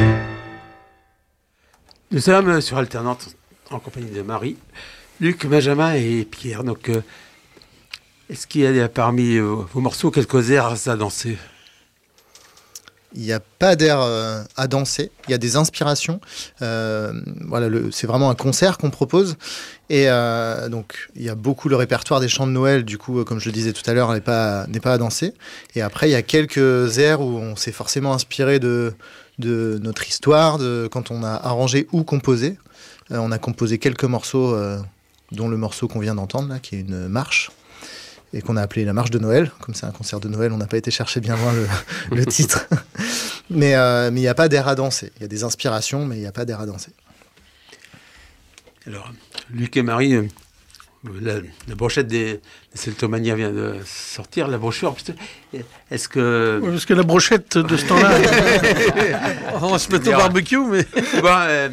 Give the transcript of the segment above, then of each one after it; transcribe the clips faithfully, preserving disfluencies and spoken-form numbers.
Nous sommes sur Alternante en compagnie de Marie, Luc, Benjamin et Pierre. Donc, euh, est-ce qu'il y a parmi euh, vos morceaux quelques airs à danser ? Il n'y a pas d'air euh, à danser, il y a des inspirations. Euh, voilà, le, c'est vraiment un concert qu'on propose. Et euh, donc, il y a beaucoup le répertoire des chants de Noël, du coup, comme je le disais tout à l'heure, n'est pas, n'est pas à danser. Et après, il y a quelques airs où on s'est forcément inspiré de, de notre histoire, de, quand on a arrangé ou composé. Euh, on a composé quelques morceaux, euh, dont le morceau qu'on vient d'entendre, là, qui est une marche, et qu'on a appelé la marche de Noël. Comme c'est un concert de Noël, on n'a pas été chercher bien loin le, le titre. Mais euh, mais il n'y a pas d'air à danser. Il y a des inspirations, mais il n'y a pas d'air à danser. Alors, Luc et Marie, euh, la, la brochette des, des Celtomania vient de sortir, la brochure. Est-ce que... Oui, parce que la brochette de ce temps-là, on va se mettre au barbecue, mais... Bon, euh,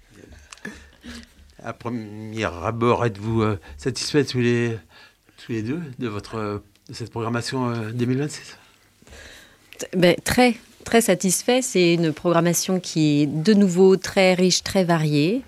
à premier abord, êtes-vous euh, satisfait tous les... tous les deux de, votre, de cette programmation euh, deux mille vingt-six ? Ben, très, très satisfait. C'est une programmation qui est de nouveau très riche, très variée.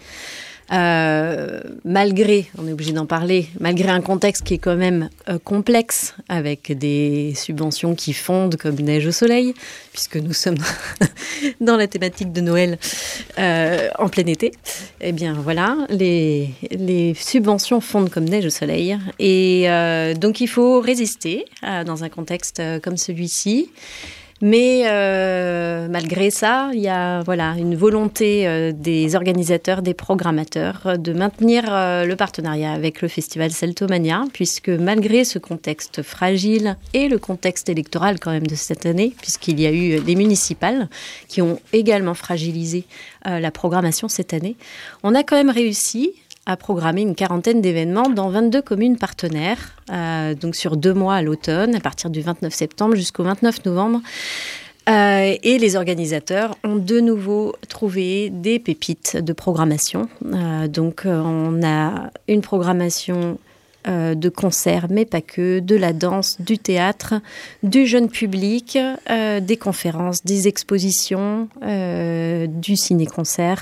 Euh, malgré, on est obligé d'en parler, malgré un contexte qui est quand même euh, complexe, avec des subventions qui fondent comme neige au soleil, puisque nous sommes dans la thématique de Noël euh, en plein été. Eh bien voilà, les, les subventions fondent comme neige au soleil. Et euh, donc il faut résister euh, dans un contexte euh, comme celui-ci. Mais euh, malgré ça, il y a voilà, une volonté euh, des organisateurs, des programmateurs euh, de maintenir euh, le partenariat avec le festival Celtomania, puisque malgré ce contexte fragile et le contexte électoral quand même de cette année, puisqu'il y a eu les municipales qui ont également fragilisé euh, la programmation cette année, on a quand même réussi à programmer une quarantaine d'événements dans vingt-deux communes partenaires, euh, donc sur deux mois à l'automne, à partir du vingt-neuf septembre jusqu'au vingt-neuf novembre. Euh, et les organisateurs ont de nouveau trouvé des pépites de programmation. Euh, donc euh, on a une programmation euh, de concerts, mais pas que, de la danse, du théâtre, du jeune public, euh, des conférences, des expositions, euh, du ciné-concert,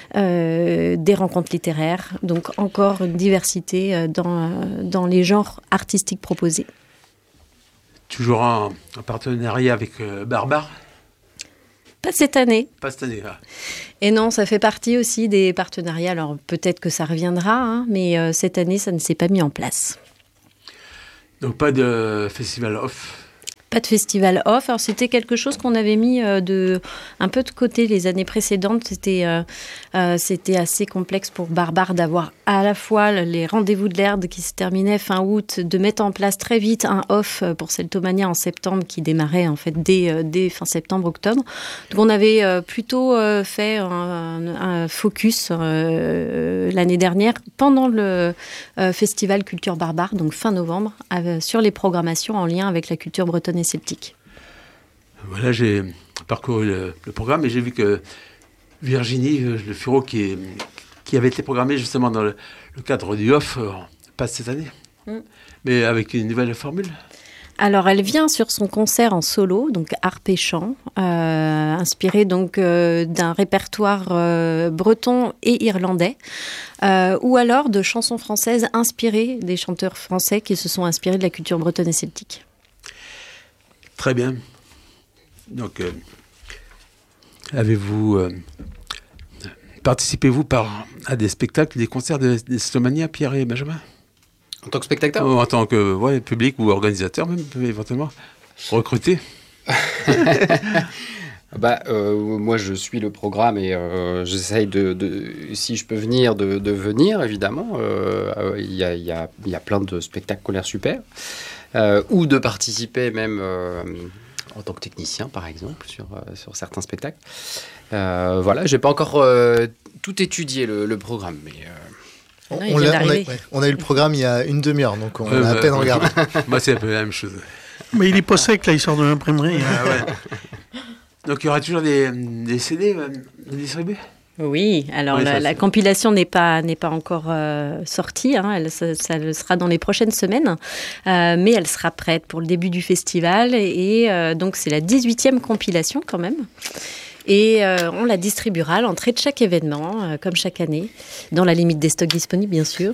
euh, des rencontres littéraires. Donc encore une diversité euh, dans, dans les genres artistiques proposés. Toujours en, en partenariat avec euh, Barbare ? Pas cette année. Pas cette année, là. Et non, ça fait partie aussi des partenariats. Alors peut-être que ça reviendra, hein, mais euh, cette année, ça ne s'est pas mis en place. Donc pas de festival off ? Pas de festival off. Alors c'était quelque chose qu'on avait mis euh, de, un peu de côté les années précédentes. C'était, euh, euh, c'était assez complexe pour Barbare d'avoir à la fois les rendez-vous de l'Erde qui se terminaient fin août, de mettre en place très vite un off pour Celtomania en septembre qui démarrait en fait dès, euh, dès fin septembre-octobre. Donc on avait euh, plutôt euh, fait un, un focus euh, l'année dernière pendant le euh, festival Culture Barbare, donc fin novembre, euh, sur les programmations en lien avec la culture bretonne et celtique. Voilà, j'ai parcouru le, le programme et j'ai vu que Virginie Le Fureau, qui, est, qui avait été programmée justement dans le, le cadre du off, euh, passe cette année, mm. mais avec une nouvelle formule. Alors, elle vient sur son concert en solo, donc harpe et chant, euh, inspiré donc euh, d'un répertoire euh, breton et irlandais, euh, ou alors de chansons françaises inspirées des chanteurs français qui se sont inspirés de la culture bretonne et celtique. Très bien. Donc, euh, avez-vous euh, participez-vous par à des spectacles, des concerts de, de Celtomania, Pierre et Benjamin ? En tant que spectateur ? Ou en tant que ouais, public ou organisateur même, éventuellement recruté. Bah, euh, moi, je suis le programme et euh, j'essaye de, de, si je peux venir, de, de venir, évidemment. Il euh, y, a, y, a, y a plein de spectacles qui ont l'air super. Euh, ou de participer même euh, en tant que technicien, par exemple, sur, euh, sur certains spectacles. Euh, voilà, je n'ai pas encore euh, tout étudié, le, le programme, mais... Euh... On, on, l'a, on, a, ouais, on a eu le programme il y a une demi-heure, donc on euh, a à peine regardé. Moi, c'est un peu la même chose. Mais il est pas sec, là, il sort de l'imprimerie. Ah, ouais. Donc, il y aura toujours des, des C D euh, distribués ? Oui, alors oui, la, la compilation n'est pas, n'est pas encore euh, sortie, hein, elle, ça, ça le sera dans les prochaines semaines, euh, mais elle sera prête pour le début du festival, et, et euh, donc c'est la dix-huitième compilation quand même. Et euh, on la distribuera à l'entrée de chaque événement, euh, comme chaque année, dans la limite des stocks disponibles, bien sûr,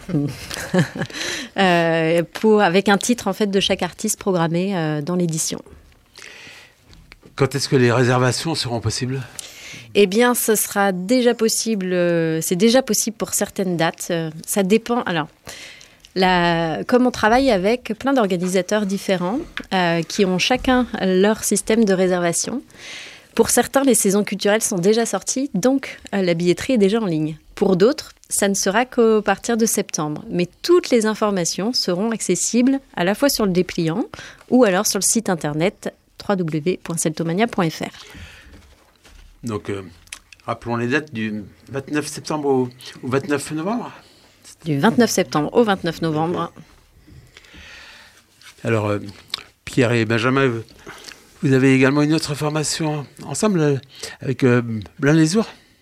euh, pour, avec un titre en fait, de chaque artiste programmé euh, dans l'édition. Quand est-ce que les réservations seront possibles ? Eh bien, ce sera déjà possible, euh, c'est déjà possible pour certaines dates. Euh, ça dépend. Alors, la, comme on travaille avec plein d'organisateurs différents euh, qui ont chacun leur système de réservation, pour certains, les saisons culturelles sont déjà sorties, donc euh, la billetterie est déjà en ligne. Pour d'autres, ça ne sera qu'à partir de septembre. Mais toutes les informations seront accessibles à la fois sur le dépliant ou alors sur le site internet w w w point celtomania point f r. Donc, euh, rappelons les dates du vingt-neuf septembre au, au vingt-neuf novembre. Du vingt-neuf septembre au vingt-neuf novembre. Alors, euh, Pierre et Benjamin, vous avez également une autre formation ensemble euh, avec euh, Blain-les-Ours.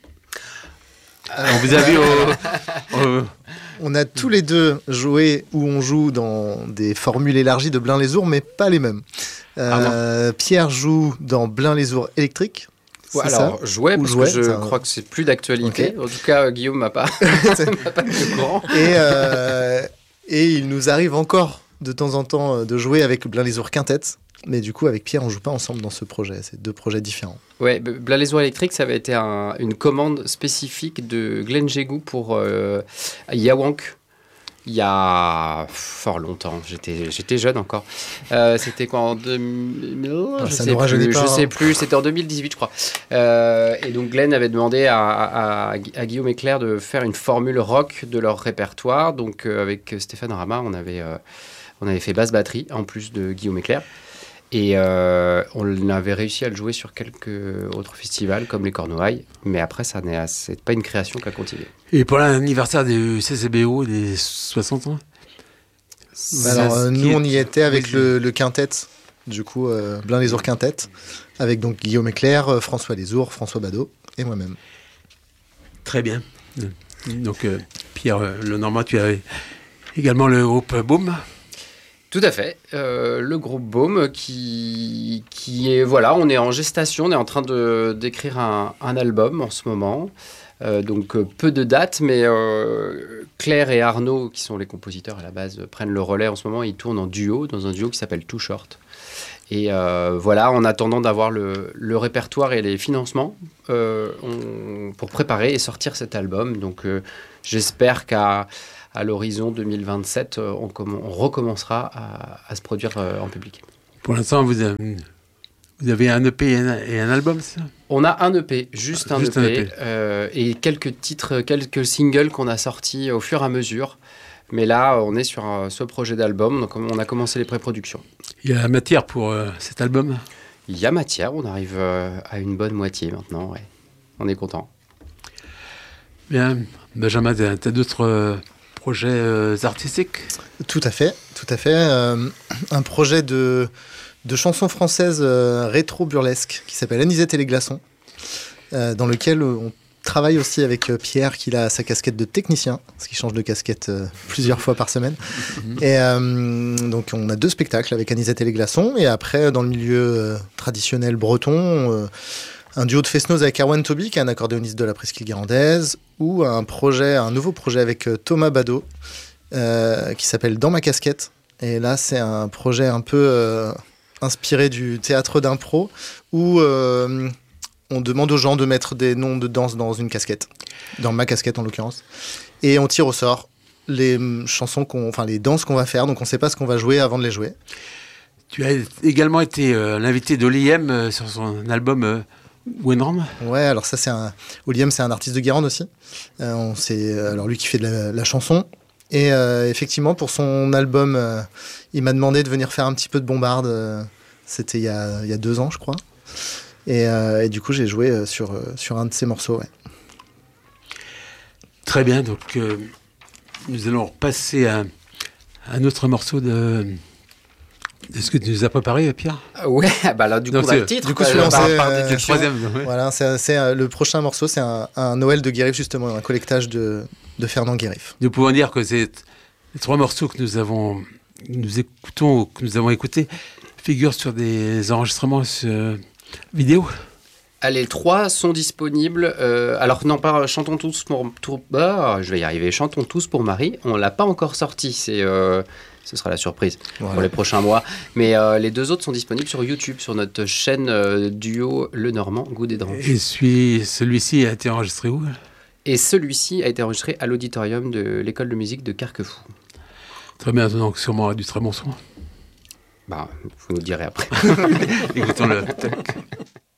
Vous avez au, au... On a tous les deux joué ou on joue dans des formules élargies de Blain-les-Ours, mais pas les mêmes. Euh, ah Pierre joue dans Blain-les-Ours électrique. Ouais, alors, jouais, parce jouais, que je crois un... que c'est plus d'actualité. Okay. En tout cas, Guillaume m'a pas, m'a pas mis au courant. Et, euh, et il nous arrive encore de temps en temps de jouer avec Blain-les-Ours Quintet. Mais du coup, avec Pierre, on ne joue pas ensemble dans ce projet. C'est deux projets différents. Oui, Blain-les-Ours électrique, ça avait été un, une commande spécifique de Glenn Jégou pour euh, Yawank. Il y a fort longtemps, j'étais, j'étais jeune encore. Euh, c'était quoi en deux mille ah, Je ne sais plus, je sais plus. C'était en deux mille dix-huit, je crois. Euh, et donc Glenn avait demandé à, à, à Guillaume et Claire de faire une formule rock de leur répertoire. Donc euh, avec Stéphane Rama, on avait, euh, on avait fait basse batterie en plus de Guillaume et Claire. Et euh, on avait réussi à le jouer sur quelques autres festivals comme les Cornouailles, mais après, ça n'est c'est pas une création qui a continué. Et pour l'anniversaire des C C B O des soixante ans Alors, euh, nous, on y était avec le, le quintet, du coup, euh, Blain-les-Ours Quintet, avec donc Guillaume et Claire, François Les-Ours, François Badeau et moi-même. Très bien. Donc, euh, Pierre Lenormand, tu as également le groupe Baume. Tout à fait. Euh, le groupe Baume qui, qui est... Voilà, on est en gestation, on est en train de, d'écrire un, un album en ce moment. Euh, donc, euh, peu de dates, mais euh, Claire et Arnaud, qui sont les compositeurs à la base, prennent le relais en ce moment. Ils tournent en duo, dans un duo qui s'appelle Too Short. Et euh, voilà, en attendant d'avoir le, le répertoire et les financements euh, on, pour préparer et sortir cet album. Donc, euh, j'espère qu'à... à l'horizon deux mille vingt-sept, on, comm- on recommencera à, à se produire euh, en public. Pour l'instant, vous avez, vous avez un E P et un, et un album, c'est ça ? On a un E P, juste un juste E P, un E P. Euh, et quelques titres, quelques singles qu'on a sortis au fur et à mesure. Mais là, on est sur un, ce projet d'album, donc on a commencé les pré-productions. Il y a matière pour euh, cet album ? Il y a matière, on arrive euh, à une bonne moitié maintenant, ouais. On est content. Bien, Benjamin, tu as d'autres... Euh... projets euh, artistiques ? Tout à fait, tout à fait. Euh, un projet de, de chansons françaises euh, rétro-burlesques qui s'appelle Anisette et les glaçons, euh, dans lequel on travaille aussi avec euh, Pierre, qui a sa casquette de technicien, parce qu'il change de casquette euh, plusieurs fois par semaine. Mm-hmm. Et euh, donc on a deux spectacles avec Anisette et les glaçons, et après dans le milieu euh, traditionnel breton, euh, un duo de Fesnoz avec Erwan Toby, qui est un accordéoniste de la presqu'île guérandaise, ou un projet, un nouveau projet avec Thomas Badeau, euh, qui s'appelle Dans ma casquette. Et là, c'est un projet un peu euh, inspiré du théâtre d'impro, où euh, on demande aux gens de mettre des noms de danse dans une casquette, dans ma casquette en l'occurrence, et on tire au sort les chansons, qu'on, enfin les danses qu'on va faire, donc on ne sait pas ce qu'on va jouer avant de les jouer. Tu as également été euh, l'invité d'Oliem euh, sur son album... Euh Wenram. Ouais, alors ça c'est un... Oliem, c'est un artiste de Guérande aussi. Euh, on sait... Alors lui qui fait de la, la chanson. Et euh, effectivement, pour son album, euh, il m'a demandé de venir faire un petit peu de bombarde. Euh, c'était il y a, il y a deux ans, je crois. Et, euh, et du coup, j'ai joué sur, sur un de ses morceaux. Ouais. Très bien, donc euh, nous allons passer à un autre morceau de... Est-ce que tu nous as préparé, Pierre ? euh, Ouais, bah là, du coup, non, on a le titre. Du coup, celui-là, par, c'est, par euh, déduction. Troisième, ouais. Voilà, c'est, c'est, euh, le prochain morceau, c'est un, un Noël de Guérif, justement, un collectage de, de Fernand Guérif. Nous pouvons dire que ces les trois morceaux que nous avons, nous écoutons, que nous avons écoutés, figurent sur des enregistrements euh, vidéo. Allez, les trois sont disponibles. Euh, alors, non, pas Chantons tous pour... pour ah, je vais y arriver. Chantons tous pour Marie. On ne l'a pas encore sorti. C'est, euh, ce sera la surprise voilà. pour les prochains mois. Mais euh, les deux autres sont disponibles sur YouTube, sur notre chaîne euh, duo Le Normand, Goût des Dranches. Et celui, celui-ci a été enregistré où? Et celui-ci a été enregistré à l'auditorium de l'école de musique de Carquefou. Très bien, donc sûrement du très bon son. Bah, vous nous direz après. Écoutons-le.